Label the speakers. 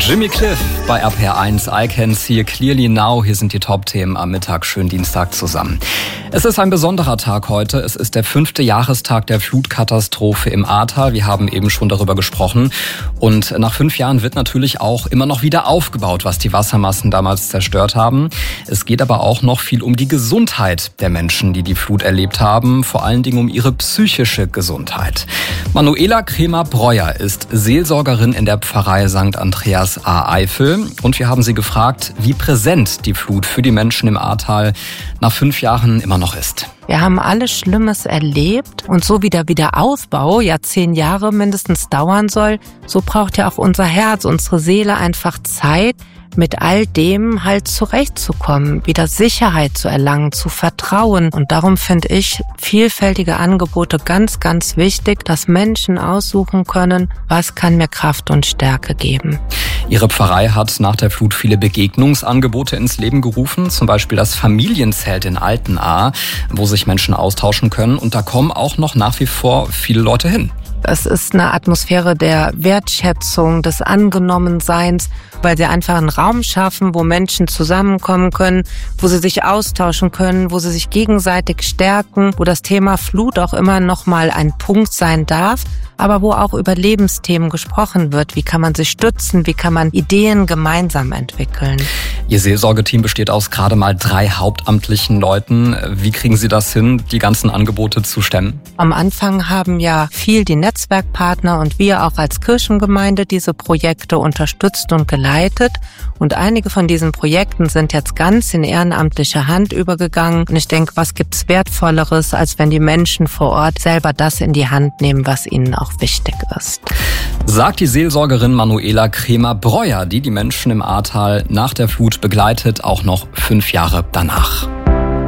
Speaker 1: Jimmy Cliff bei RPR1, I Can See It Clearly Now. Hier sind die Top-Themen am Mittag. Schönen Dienstag zusammen. Es ist ein besonderer Tag heute. Es ist der 5. Jahrestag der Flutkatastrophe im Ahrtal. Wir haben eben schon darüber gesprochen. Und nach 5 Jahren wird natürlich auch immer noch wieder aufgebaut, was die Wassermassen damals zerstört haben. Es geht aber auch noch viel um die Gesundheit der Menschen, die die Flut erlebt haben. Vor allen Dingen um ihre psychische Gesundheit. Manuela Kremer-Breuer ist Seelsorgerin in der Pfarrei St. Andreas Ahr-Eifel. Und wir haben sie gefragt, wie präsent die Flut für die Menschen im Ahrtal nach 5 Jahren immer noch ist.
Speaker 2: Wir haben alles Schlimmes erlebt und so wie der Wiederaufbau ja 10 Jahre mindestens dauern soll, so braucht ja auch unser Herz, unsere Seele einfach Zeit, mit all dem halt zurechtzukommen, wieder Sicherheit zu erlangen, zu vertrauen. Und darum finde ich vielfältige Angebote ganz, ganz wichtig, dass Menschen aussuchen können, was kann mir Kraft und Stärke geben.
Speaker 1: Ihre Pfarrei hat nach der Flut viele Begegnungsangebote ins Leben gerufen, zum Beispiel das Familienzelt in Altenahr, wo sich Menschen austauschen können. Und da kommen auch noch nach wie vor viele Leute hin.
Speaker 2: Es ist eine Atmosphäre der Wertschätzung, des Angenommenseins, weil sie einfach einen Raum schaffen, wo Menschen zusammenkommen können, wo sie sich austauschen können, wo sie sich gegenseitig stärken, wo das Thema Flut auch immer noch mal ein Punkt sein darf, aber wo auch über Lebensthemen gesprochen wird. Wie kann man sich stützen? Wie kann man Ideen gemeinsam entwickeln?
Speaker 1: Ihr Seelsorgeteam besteht aus gerade mal 3 hauptamtlichen Leuten. Wie kriegen Sie das hin, die ganzen Angebote zu stemmen?
Speaker 2: Am Anfang haben ja viel die Netzwerkpartner und wir auch als Kirchengemeinde diese Projekte unterstützt und geleitet. Und einige von diesen Projekten sind jetzt ganz in ehrenamtliche Hand übergegangen. Und ich denke, was gibt's Wertvolleres, als wenn die Menschen vor Ort selber das in die Hand nehmen, was ihnen auch wichtig ist.
Speaker 1: Sagt die Seelsorgerin Manuela Kremer-Breuer, die die Menschen im Ahrtal nach der Flut begleitet, auch noch 5 Jahre danach.